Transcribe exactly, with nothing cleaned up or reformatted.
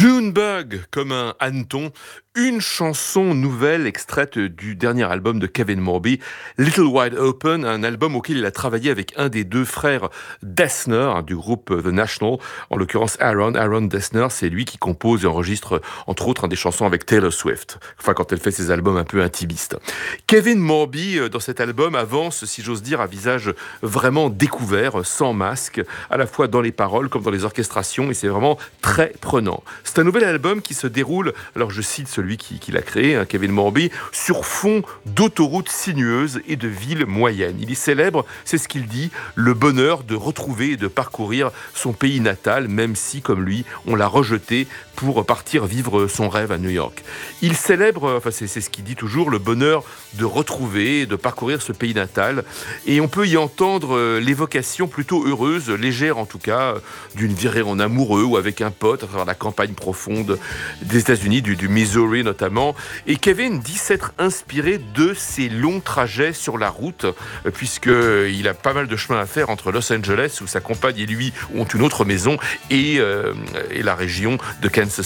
Junebug, comme un hanneton, une chanson nouvelle extraite du dernier album de Kevin Morby, Little Wide Open, un album auquel il a travaillé avec un des deux frères Dessner, hein, du groupe The National, en l'occurrence Aaron. Aaron Dessner, c'est lui qui compose et enregistre, entre autres, hein, des chansons avec Taylor Swift, enfin quand elle fait ses albums un peu intimistes. Kevin Morby, dans cet album, avance, si j'ose dire, à visage vraiment découvert, sans masque, à la fois dans les paroles comme dans les orchestrations, et c'est vraiment très prenant. C'est un nouvel album qui se déroule, alors je cite celui qui, qui l'a créé, hein, Kevin Morby, sur fond d'autoroutes sinueuses et de villes moyennes. Il y célèbre, c'est ce qu'il dit, le bonheur de retrouver et de parcourir son pays natal, même si, comme lui, on l'a rejeté pour partir vivre son rêve à New York. Il célèbre, enfin c'est, c'est ce qu'il dit toujours, le bonheur de retrouver et de parcourir ce pays natal. Et on peut y entendre l'évocation plutôt heureuse, légère en tout cas, d'une virée en amoureux ou avec un pote à travers la campagne profonde des États-Unis, du, du Missouri notamment. Et Kevin dit s'être inspiré de ces longs trajets sur la route, puisqu'il a pas mal de chemin à faire entre Los Angeles, où sa compagne et lui ont une autre maison, et, euh, et la région de Kansas